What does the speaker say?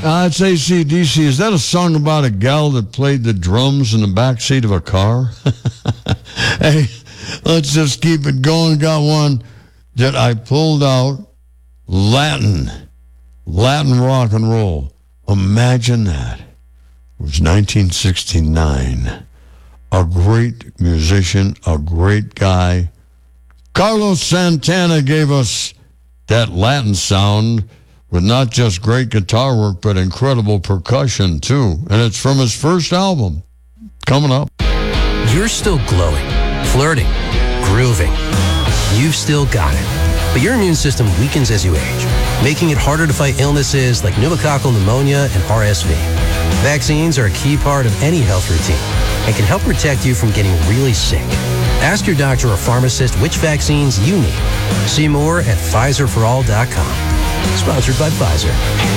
It's AC/DC. Is that a song about a gal that played the drums in the backseat of a car? Hey, let's just keep it going. Got one that I pulled out. Latin rock and roll. Imagine that. It was 1969. A great musician, a great guy. Carlos Santana gave us that Latin sound with not just great guitar work, but incredible percussion, too. And it's from his first album. Coming up. You're still glowing, flirting, grooving. You've still got it. But your immune system weakens as you age, making it harder to fight illnesses like pneumococcal pneumonia and RSV. Vaccines are a key part of any health routine and can help protect you from getting really sick. Ask your doctor or pharmacist which vaccines you need. See more at PfizerForAll.com. Sponsored by Pfizer.